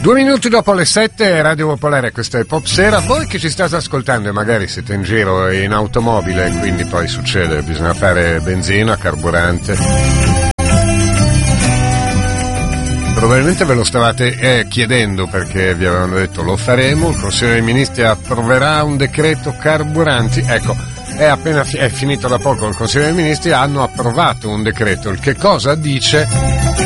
2 minuti dopo le 7, Radio Popolare, questa è Pop Sera. Voi che ci state ascoltando e magari siete in giro in automobile, quindi poi succede, bisogna fare benzina, carburante. Probabilmente ve lo stavate chiedendo, perché vi avevano detto lo faremo, il Consiglio dei Ministri approverà un decreto carburanti. Ecco, è finito da poco il Consiglio dei Ministri, hanno approvato un decreto. Il che cosa dice?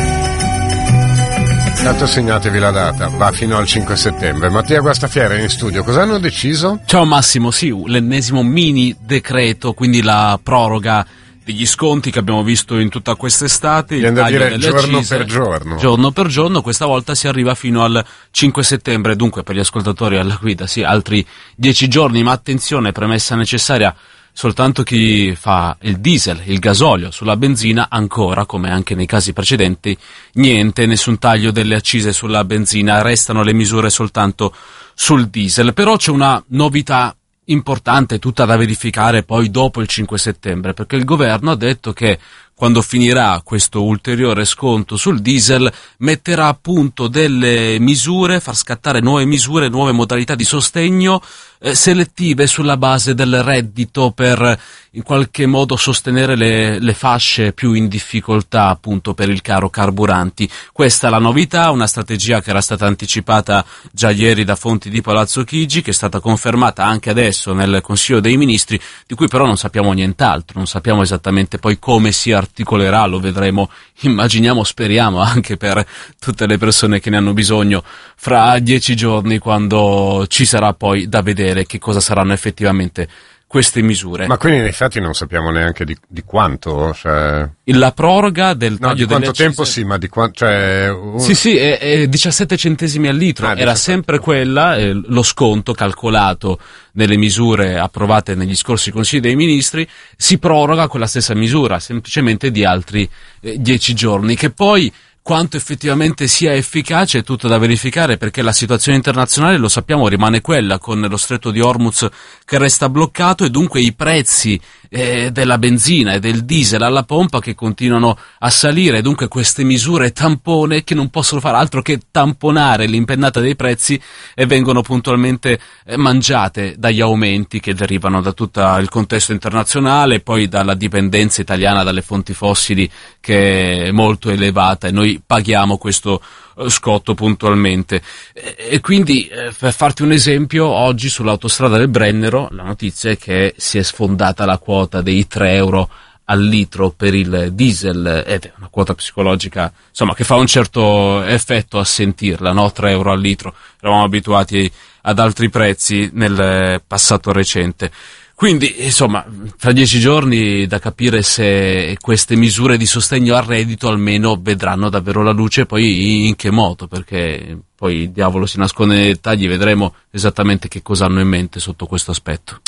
Intanto segnatevi la data, va fino al 5 settembre. Mattia Guastafiera in studio, cosa hanno deciso? Ciao Massimo, sì, l'ennesimo mini decreto, quindi la proroga degli sconti che abbiamo visto in tutta quest'estate. Viene a dire giorno accise, per giorno. Giorno per giorno, questa volta si arriva fino al 5 settembre, dunque per gli ascoltatori alla guida, sì, altri 10 giorni, ma attenzione, premessa necessaria, soltanto chi fa il diesel, il gasolio, sulla benzina ancora, come anche nei casi precedenti, niente, nessun taglio delle accise sulla benzina, restano le misure soltanto sul diesel. Però c'è una novità importante, tutta da verificare poi dopo il 5 settembre, perché il governo ha detto che quando finirà questo ulteriore sconto sul diesel metterà a punto delle misure, far scattare nuove misure, nuove modalità di sostegno selettive sulla base del reddito per in qualche modo sostenere le fasce più in difficoltà appunto per il caro carburanti. Questa è la novità, una strategia che era stata anticipata già ieri da fonti di Palazzo Chigi, che è stata confermata anche adesso nel Consiglio dei Ministri, di cui però non sappiamo nient'altro, non sappiamo esattamente poi come si articolerà, lo vedremo, immaginiamo, speriamo anche per tutte le persone che ne hanno bisogno fra 10 giorni, quando ci sarà poi da vedere che cosa saranno effettivamente queste misure. Ma quindi infatti non sappiamo neanche di quanto, cioè... La proroga del taglio di quanto delle accise... tempo sì, ma di quanto, cioè... Sì, è 17 centesimi al litro, era 17. sempre quella, lo sconto calcolato nelle misure approvate negli scorsi Consigli dei Ministri, si proroga quella stessa misura, semplicemente di altri 10 giorni, che poi... Quanto effettivamente sia efficace è tutto da verificare, perché la situazione internazionale, lo sappiamo, rimane quella, con lo stretto di Hormuz che resta bloccato e dunque i prezzi della benzina e del diesel alla pompa che continuano a salire, dunque queste misure tampone che non possono fare altro che tamponare l'impennata dei prezzi e vengono puntualmente mangiate dagli aumenti che derivano da tutto il contesto internazionale e poi dalla dipendenza italiana dalle fonti fossili, che è molto elevata, e noi paghiamo questo scotto puntualmente. E quindi, per farti un esempio, oggi sull'autostrada del Brennero la notizia è che si è sfondata la quota dei 3 euro al litro per il diesel, ed è una quota psicologica, insomma, che fa un certo effetto a sentirla, no? 3 euro al litro. Eravamo abituati ad altri prezzi nel passato recente. Quindi, insomma, fra 10 giorni da capire se queste misure di sostegno al reddito almeno vedranno davvero la luce, poi in che modo, perché poi il diavolo si nasconde nei dettagli, vedremo esattamente che cosa hanno in mente sotto questo aspetto.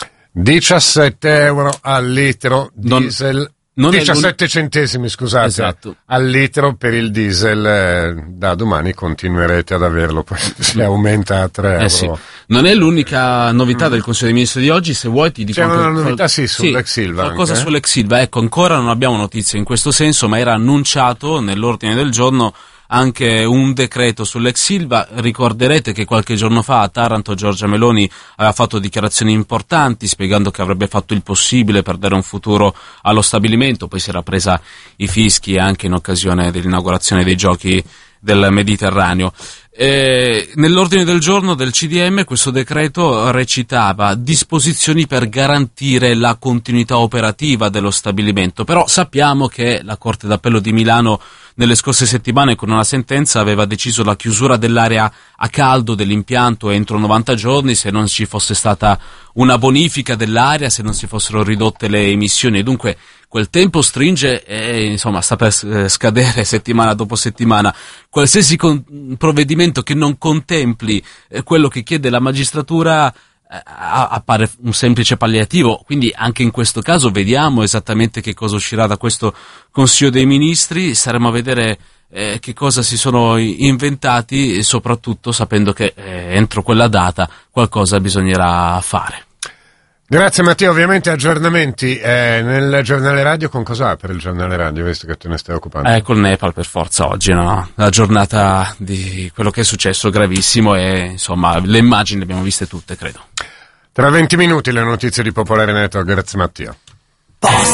17 euro al litro diesel. 17 centesimi, scusate, esatto, al litro per il diesel. Da domani continuerete ad averlo, poi se aumenta a 3 euro. Sì. Non è l'unica novità del Consiglio dei Ministri di oggi, se vuoi ti dico... C'è una novità, sull'ex Ilva. Qualcosa sull'ex Ilva, ecco, ancora non abbiamo notizie in questo senso, ma era annunciato nell'ordine del giorno anche un decreto sull'ex Ilva. Ricorderete che qualche giorno fa a Taranto Giorgia Meloni aveva fatto dichiarazioni importanti spiegando che avrebbe fatto il possibile per dare un futuro allo stabilimento, poi si era presa i fischi anche in occasione dell'inaugurazione dei giochi del Mediterraneo. Nell'ordine del giorno del CDM questo decreto recitava disposizioni per garantire la continuità operativa dello stabilimento, però sappiamo che la Corte d'Appello di Milano nelle scorse settimane con una sentenza aveva deciso la chiusura dell'area a caldo dell'impianto entro 90 giorni se non ci fosse stata una bonifica dell'area, se non si fossero ridotte le emissioni, e dunque quel tempo stringe e insomma sta per scadere settimana dopo settimana. Qualsiasi provvedimento che non contempli quello che chiede la magistratura appare un semplice palliativo, quindi anche in questo caso vediamo esattamente che cosa uscirà da questo Consiglio dei Ministri, staremo a vedere che cosa si sono inventati e soprattutto sapendo che entro quella data qualcosa bisognerà fare. Grazie Mattia, ovviamente aggiornamenti nel giornale radio. Con cosa per il giornale radio, visto che te ne stai occupando? Col Nepal per forza oggi, no? La giornata di quello che è successo gravissimo e insomma le immagini le abbiamo viste tutte, credo. Tra 20 minuti le notizie di Popolare Network. Grazie Mattia.